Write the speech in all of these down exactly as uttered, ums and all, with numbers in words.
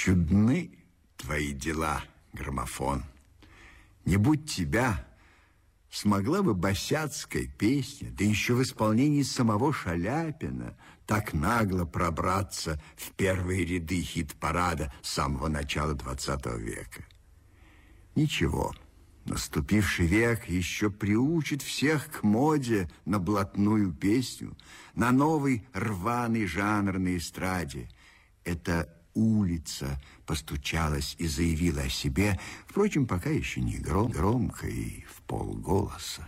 Чудны твои дела, граммофон. Не будь тебя, смогла бы босяцкая песня, да еще в исполнении самого Шаляпина, так нагло пробраться в первые ряды хит-парада с самого начала двадцатого века. Ничего, наступивший век еще приучит всех к моде на блатную песню, на новый рваный жанр на эстраде. Это улица постучалась и заявила о себе, впрочем, пока еще не гром, громко и в полголоса.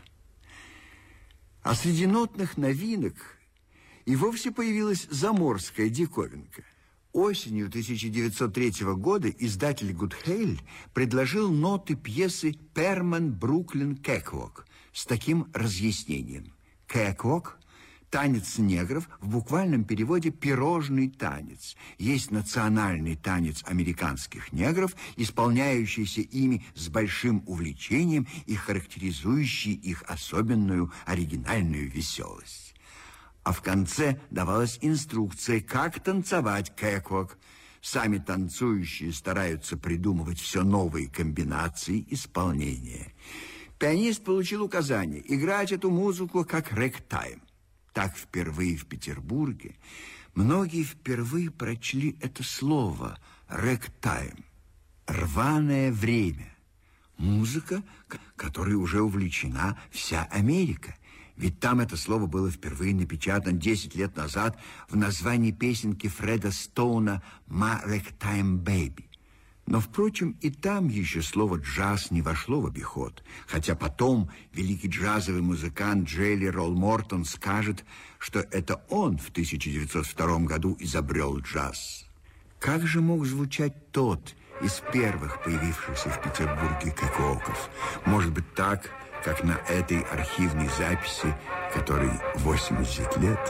А среди нотных новинок и вовсе появилась заморская диковинка. Осенью тысяча девятьсот третьего года издатель Гудхейль предложил ноты пьесы «Перман Бруклин Кэквок» с таким разъяснением. Кэквок – танец негров, в буквальном переводе «пирожный танец». Есть национальный танец американских негров, исполняющийся ими с большим увлечением и характеризующий их особенную оригинальную веселость. А в конце давалась инструкция, как танцевать кэквок. Сами танцующие стараются придумывать все новые комбинации исполнения. Пианист получил указание играть эту музыку как рэктайм. Так впервые в Петербурге многие впервые прочли это слово «рэктайм» – «рваное время». Музыка, которой уже увлечена вся Америка. Ведь там это слово было впервые напечатано десять лет назад в названии песенки Фреда Стоуна «My Ragtime Baby». Но, впрочем, и там еще слово «джаз» не вошло в обиход, хотя потом великий джазовый музыкант Джелли Ролл Мортон скажет, что это он в тысяча девятьсот втором году изобрел джаз. Как же мог звучать тот из первых появившихся в Петербурге кэквоков? Может быть, так, как на этой архивной записи, которой восемьдесят лет?